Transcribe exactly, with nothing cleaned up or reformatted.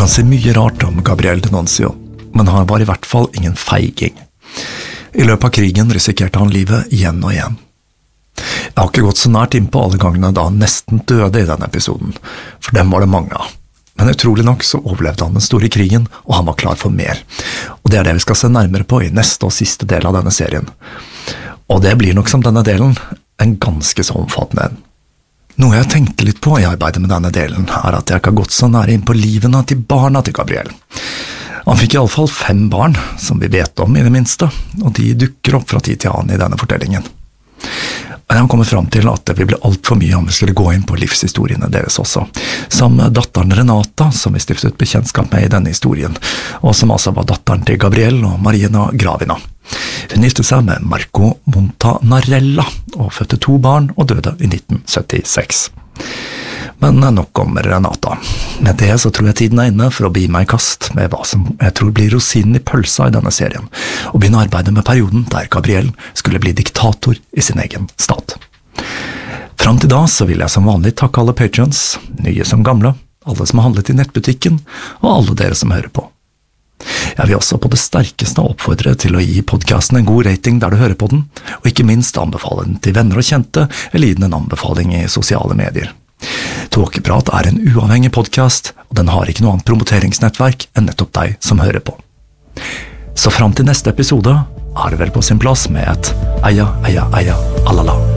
kan si mye rart om Gabriel D'Annunzio, men han var i hvert fall ingen feiging. I løpet av krigen risikerte han livet igjen og igjen. Jeg har ikke gått så nært inn på alle gangene da han nesten døde i denne episoden, for dem var det mange av. Men utrolig nok så overlevde han den store krigen, og han var klar for mer. Og det er det vi skal se nærmere på i neste og siste del av denne serien. Og det blir nok som denne delen en ganske så omfattende en. Noe jeg tenkte litt på i arbeidet med denne delen, er at jeg ikke har gått så nære inn på livene til barna til Gabriel. Han fikk i alle fall fem barn, som vi vet om i det minste, og de dukker opp fra tid til annen i denne fortellingen. Men han kommer frem til at det vil bli alt for mye om vi skulle gå inn på livshistoriene deres også, som datteren Renata, som vi stiftet bekjentskap med i denne historien, og som altså var datteren til Gabriel og Marina Gravina. Hun gifte seg med Marco Montanarella, og fødte to barn og døde i nitten syttiseks. Men nok om Renata. Med det så tror jeg tiden er inne for å bi meg i kast med hva som jeg tror blir rosinen i pølsa i denne serien, og begynne arbeidet med perioden der Gabriel skulle bli diktator i sin egen stat. Fram til da så vil jeg som vanlig takke alle patrons, nye som gamle, alle som har handlet i nettbutikken, og alle dere som hører på. Jeg vil også på det sterkeste oppfordre til å gi podcasten en god rating der du hører på den, og ikke minst anbefale den til venner og kjente, eller gi den en anbefaling i sosiale medier. Tåkeprat er en uavhengig podcast, og den har ikke noe annet promoteringsnettverk enn nettopp deg som hører på. Så fram til neste episode er det vel på sin plass med et eia, eia, eia, alala.